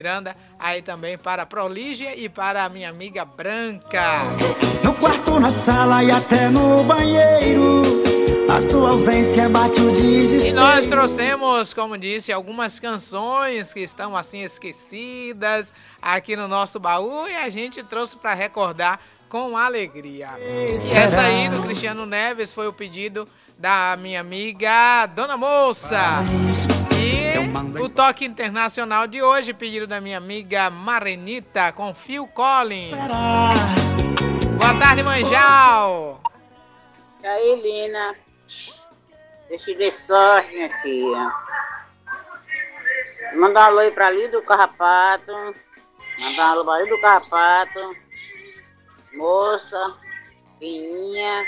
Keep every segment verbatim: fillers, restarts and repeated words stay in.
Miranda, aí também para a Prolígia e para a minha amiga Branca. No quarto, na sala e até no banheiro, a sua ausência bate o desespero. E nós trouxemos, como disse, algumas canções que estão assim esquecidas aqui no nosso baú e a gente trouxe para recordar com alegria. E essa aí do Cristiano Neves foi o pedido da minha amiga Dona Moça. E o toque internacional de hoje, pedido da minha amiga Marenita com Phil Collins. Boa tarde, Manjal. E aí, Lina? Deixa eu dar sorte, minha filha. Manda um alô aí pra ali do Carrapato. Manda um alô pra ali do Carrapato. Moça, Pininha,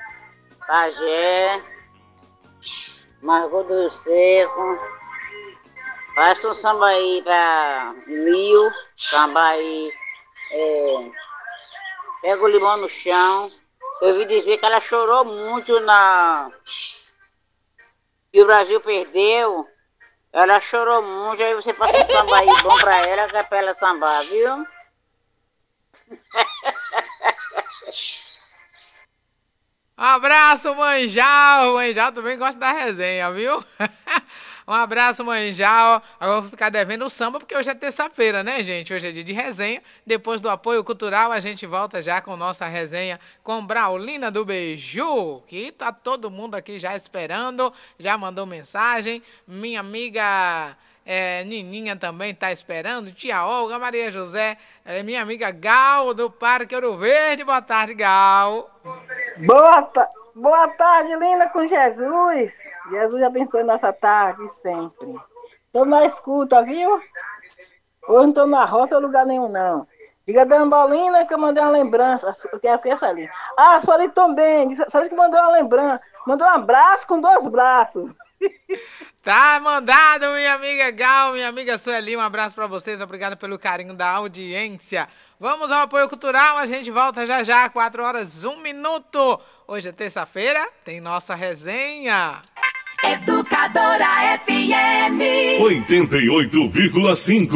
Pajé, Margot do Seco. Faz um samba aí pra Lio, samba aí, é, pega o limão no chão. Eu ouvi dizer que ela chorou muito na... E o Brasil perdeu. Ela chorou muito, aí você passa um samba aí bom pra ela, que é pra ela sambar, viu? Um abraço, Manjal. O Manjal também gosta da resenha, viu? Um abraço, Manjal. Agora eu vou ficar devendo o samba, porque hoje é terça-feira, né, gente? Hoje é dia de resenha. Depois do apoio cultural, a gente volta já com nossa resenha com Braulina do Beiju, que tá todo mundo aqui já esperando, já mandou mensagem. Minha amiga... É, Nininha também tá esperando, tia Olga, Maria José, é, minha amiga Gal do Parque Ouro Verde. Boa tarde, Gal. Boa, ta boa tarde, Lina com Jesus. Jesus abençoe nossa tarde sempre. Tô na escuta, viu? Hoje não tô na roça ou lugar nenhum, não. Diga da Ambolina que eu mandei uma lembrança. O que é que é essa ali? Ah, sua ali também. Só que mandou uma lembrança. Mandou um abraço com dois braços. Tá mandado, minha amiga Gal, minha amiga Sueli, um abraço pra vocês, obrigado pelo carinho da audiência. Vamos ao apoio cultural, a gente volta já já, quatro horas, um minuto. Hoje é terça-feira, tem nossa resenha. Educadora F M oitenta e oito vírgula cinco.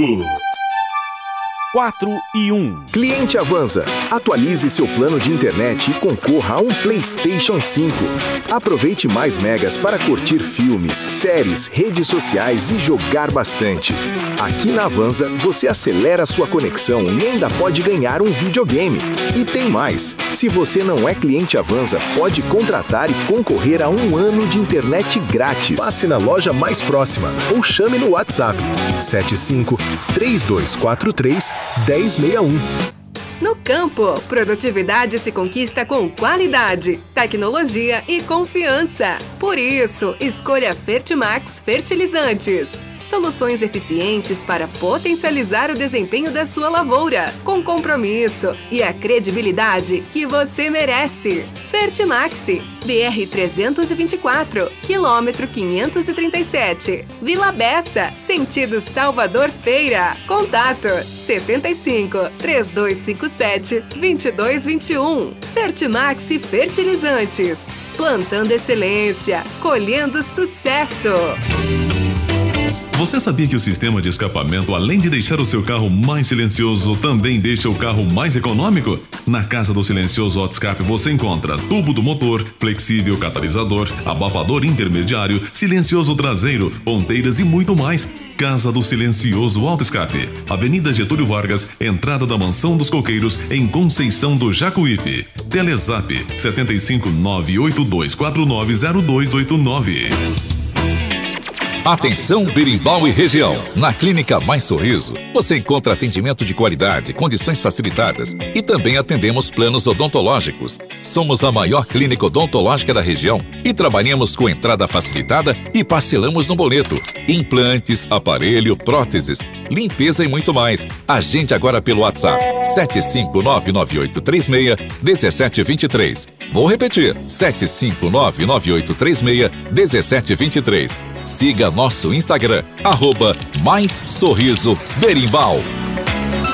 quatro e um. Cliente Avanza, atualize seu plano de internet e concorra a um PlayStation cinco. Aproveite mais megas para curtir filmes, séries, redes sociais e jogar bastante. Aqui na Avanza, você acelera sua conexão e ainda pode ganhar um videogame. E tem mais, se você não é cliente Avanza, pode contratar e concorrer a um ano de internet grátis. Passe na loja mais próxima ou chame no WhatsApp sete cinco três dois quatro três um zero seis um. No campo, produtividade se conquista com qualidade, tecnologia e confiança. Por isso, escolha Fertimax Fertilizantes. Soluções eficientes para potencializar o desempenho da sua lavoura, com compromisso e a credibilidade que você merece. Fertimax, B R trezentos e vinte e quatro, quilômetro quinhentos e trinta e sete, Vila Bessa, sentido Salvador Feira. Contato setenta e cinco, três dois cinco sete, dois dois dois um. Fertimax Fertilizantes. Plantando excelência, colhendo sucesso. Você sabia que o sistema de escapamento, além de deixar o seu carro mais silencioso, também deixa o carro mais econômico? Na Casa do Silencioso Autoscape você encontra tubo do motor, flexível catalisador, abafador intermediário, silencioso traseiro, ponteiras e muito mais. Casa do Silencioso Autoscape, Avenida Getúlio Vargas, entrada da Mansão dos Coqueiros, em Conceição do Jacuípe. Telezap setenta e cinco, nove oito dois quatro nove zero dois oito nove. Atenção Berimbau e região. Na Clínica Mais Sorriso, você encontra atendimento de qualidade, condições facilitadas e também atendemos planos odontológicos. Somos a maior clínica odontológica da região e trabalhamos com entrada facilitada e parcelamos no boleto. Implantes, aparelho, próteses, limpeza e muito mais. Agende agora pelo WhatsApp sete cinco nove nove oito três seis um sete dois três. Vou repetir, sete cinco nove nove oito três seis um sete dois três. Siga nosso Instagram, arroba Mais Sorriso Berimbau.